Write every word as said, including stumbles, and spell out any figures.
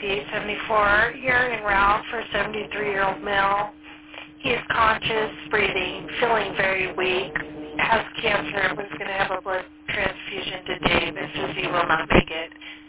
fifty-eight seventy-four here in Ralph for a seventy-three-year-old male. He is conscious, breathing, feeling very weak, has cancer, was going to have a blood transfusion today, but says he will not make it.